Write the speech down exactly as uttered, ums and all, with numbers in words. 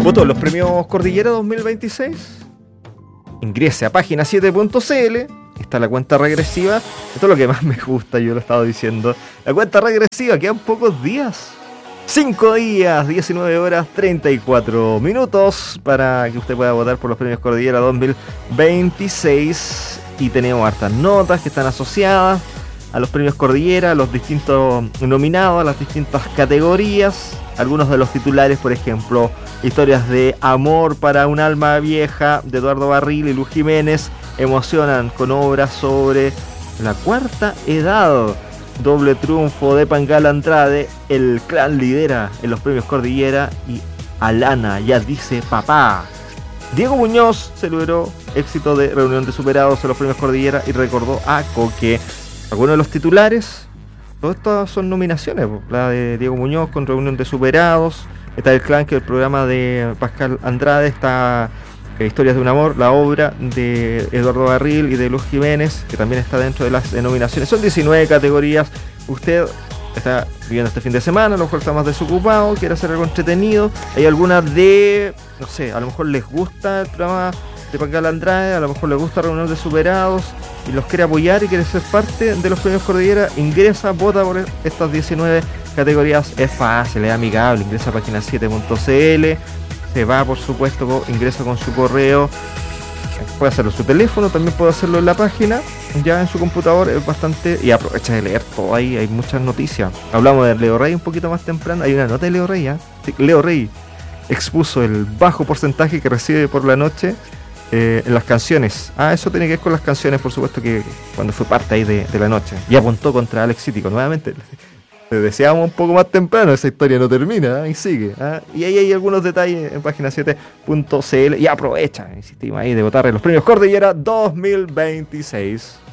¿Votó los premios Cordillera dos mil veintiséis? Ingrese a página siete punto c l. Está la cuenta regresiva. Esto es lo que más me gusta, yo lo he estado diciendo. La cuenta regresiva, quedan pocos días. cinco días, diecinueve horas, treinta y cuatro minutos para que usted pueda votar por los premios Cordillera dos mil veintiséis. Y tenemos hartas notas que están asociadas a los premios Cordillera, a los distintos nominados, a las distintas categorías. Algunos de los titulares, por ejemplo, Historias de amor para un alma vieja, de Eduardo Barril y Luz Jiménez, emocionan con obras sobre la cuarta edad. Doble triunfo de Pangala Andrade, el clan lidera en los premios Cordillera y Alana ya dice papá. Diego Muñoz celebró éxito de Reunión de Superados en los premios Cordillera y recordó a Coque. Algunos de los titulares, todas estas son nominaciones, la de Diego Muñoz con Reunión de Superados, está El Clan, que es el programa de Pascal Andrade, está eh, Historias de un amor, la obra de Eduardo Barril y de Luz Jiménez, que también está dentro de las nominaciones. Son diecinueve categorías. Usted está viviendo este fin de semana, a lo mejor está más desocupado, quiere hacer algo entretenido. Hay algunas de, no sé, a lo mejor les gusta el programa de Pascal Andrade, a lo mejor les gusta Reunión de Superados y los quiere apoyar y quiere ser parte de los premios Cordillera. Ingresa, vota por estas diecinueve categorías. Es fácil, es amigable. Ingresa a página siete punto c l. Se va, por supuesto, ingresa con su correo. Puede hacerlo en su teléfono, también puede hacerlo en la página, ya en su computador. Es bastante. Y aprovecha de leer todo ahí, hay muchas noticias. Hablamos de Leo Rey un poquito más temprano. Hay una nota de Leo Rey, ¿eh? Sí, Leo Rey expuso el bajo porcentaje que recibe por la noche eh, en las canciones. Ah, eso tiene que ver con las canciones, por supuesto, que cuando fue parte ahí de, de la noche. Y apuntó contra Alex Cítico nuevamente. Le deseamos un poco más temprano, esa historia no termina, ¿eh? Y sigue, ¿eh? Y ahí hay algunos detalles en página siete punto c l. Y aprovecha, insistimos ahí, de votar en los premios Cordillera dos mil veintiséis.